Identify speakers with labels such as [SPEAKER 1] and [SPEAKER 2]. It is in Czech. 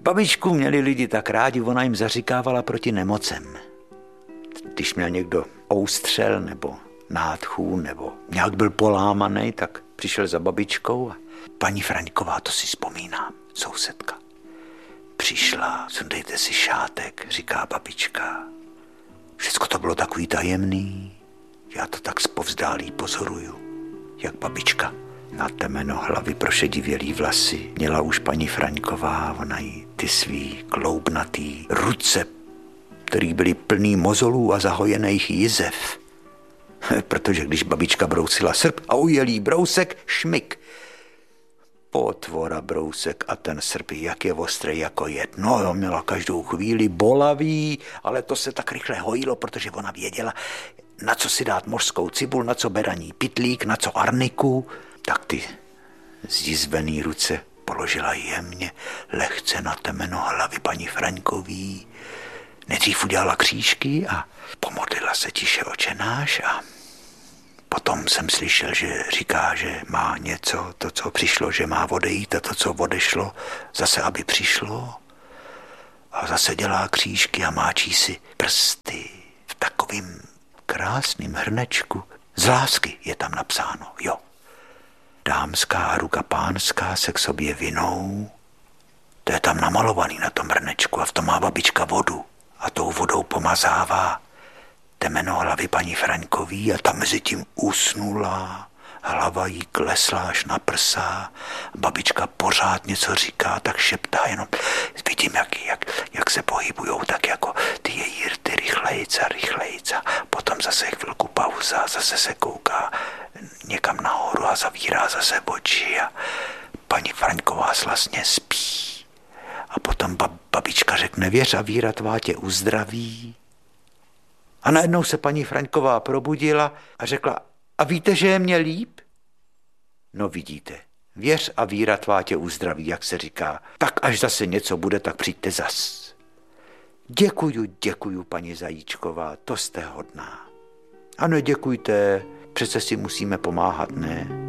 [SPEAKER 1] Babičku měli lidi tak rádi, ona jim zaříkávala proti nemocem. Když měl někdo oustřel nebo nádchu nebo nějak byl polámaný, tak přišel za babičkou a paní Fraňková, to si vzpomínám, sousedka. Přišla, sundejte si šátek, říká babička. Všecko to bylo takový tajemný. Já to tak zpovzdálí pozoruju, jak babička na temeno hlavy prošedivělý vlasy. Měla už paní Fraňková, ona jí ty svý kloubnatý ruce, který byly plný mozolů a zahojených jizev. Protože když babička brousila srp a ujel jí brousek, šmik. Potvora brousek a ten srp, jak je ostrý jako jed. No jo, měla každou chvíli bolavý, ale to se tak rychle hojilo, protože ona věděla, na co si dát mořskou cibul, na co beraní pytlík, na co arniku. Tak ty zjizvený ruce položila jemně, lehce na temeno hlavy paní Fraňkový. Nejdřív udělala křížky a pomodlila se tiše Otčenáš a potom jsem slyšel, že říká, že má něco, to, co přišlo, že má odejít a to, co odešlo, zase, aby přišlo. A zase dělá křížky a máčí si prsty v takovým krásným hrnečku. Z lásky je tam napsáno, jo. Dámská ruka pánská se k sobě vinou. To je tam namalovaný na tom hrnečku a v tom má babička vodu. A tou vodou pomazává temeno hlavy paní Fraňkový a ta mezi tím usnula. Hlava jí klesla až na prsa. Babička pořád něco říká, tak šeptá jenom. Vidím, jak se pohybujou, tak jako ty její rty rychlejca. Potom zase chvilku pauza, zase se kouká někam nahoru a zavírá zase oči a paní Fraňková slastně spí. A potom babička řekne, věř a víra tvá tě uzdraví. A najednou se paní Fraňková probudila a řekla, a víte, že je mě líp? No vidíte, věř a víra tvá tě uzdraví, jak se říká. Tak až zase něco bude, tak přijďte zas. Děkuju, paní Zajíčková, to jste hodná. Ano, děkujte, přece si musíme pomáhat, ne?